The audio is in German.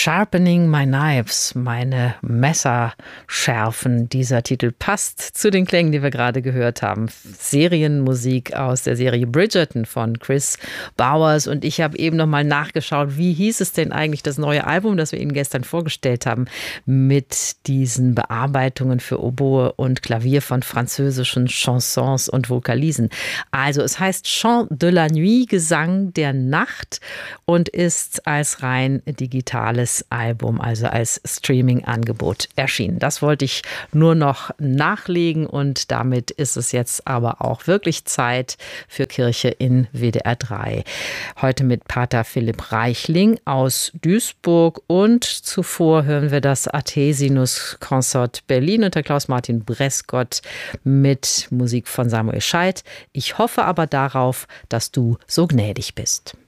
Sharpening My Knives, meine Messer schärfen. Dieser Titel passt zu den Klängen, die wir gerade gehört haben. Serienmusik aus der Serie Bridgerton von Chris Bowers. Und ich habe eben noch mal nachgeschaut, wie hieß es denn eigentlich das neue Album, das wir Ihnen gestern vorgestellt haben, mit diesen Bearbeitungen für Oboe und Klavier von französischen Chansons und Vokalisen. Also es heißt Chant de la Nuit, Gesang der Nacht, und ist als rein digitales Album, also als Streaming-Angebot erschienen. Das wollte ich nur noch nachlegen, und damit ist es jetzt aber auch wirklich Zeit für Kirche in WDR 3. Heute mit Pater Philipp Reichling aus Duisburg, und zuvor hören wir das Athesinus Consort Berlin unter Klaus-Martin Bresgott mit Musik von Samuel Scheidt. Ich hoffe aber darauf, dass du so gnädig bist.